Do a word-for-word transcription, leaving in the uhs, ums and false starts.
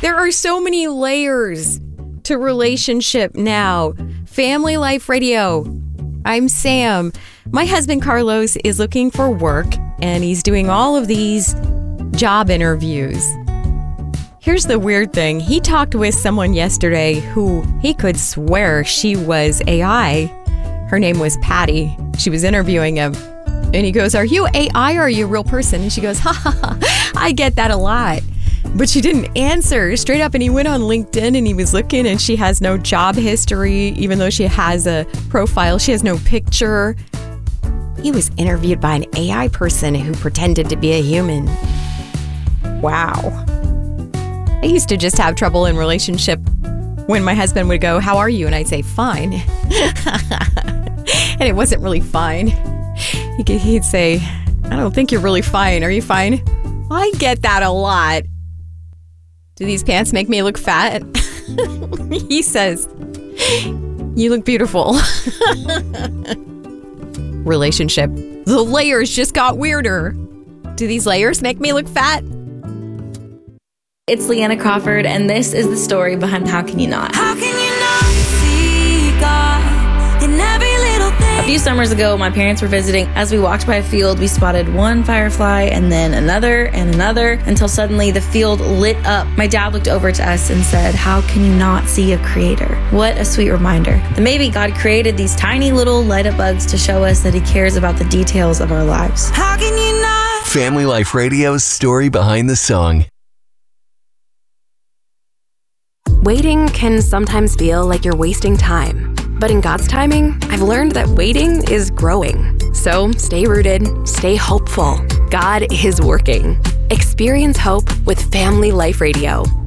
There are so many layers to relationship now. Family Life Radio. I'm Sam. My husband Carlos is looking for work, and he's doing all of these job interviews. Here's the weird thing. He talked with someone yesterday who he could swear she was A I. Her name was Patty. She was interviewing him. And he goes, "Are you A I or are you a real person?" And she goes, "Ha ha ha, I get that a lot." But she didn't answer straight up. And he went on LinkedIn and he was looking, and she has no job history, even though she has a profile. She has no picture. He was interviewed by an A I person who pretended to be a human. Wow. I used to just have trouble in relationship when my husband would go, "How are you?" And I'd say, "Fine." And it wasn't really fine. He'd say, "I don't think you're really fine. Are you fine?" I get that a lot. "Do these pants make me look fat?" He says, "You look beautiful." Relationship. The layers just got weirder. "Do these layers make me look fat?" It's Leanna Crawford, and this is the story behind How Can You Not? How can you not see God in every little thing? A few summers ago, my parents were visiting. As we walked by a field, we spotted one firefly and then another and another until suddenly the field lit up. My dad looked over to us and said, "How can you not see a creator?" What a sweet reminder that maybe God created these tiny little light up bugs to show us that he cares about the details of our lives. How can you not? Family Life Radio's story behind the song. Waiting can sometimes feel like you're wasting time. But in God's timing, I've learned that waiting is growing. So stay rooted, stay hopeful. God is working. Experience hope with Family Life Radio.